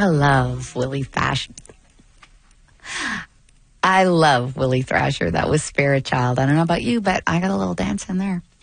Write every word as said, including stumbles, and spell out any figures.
I love Willie Thrasher. I love Willie Thrasher. That was Spirit Child. I don't know about you, but I got a little dance in there.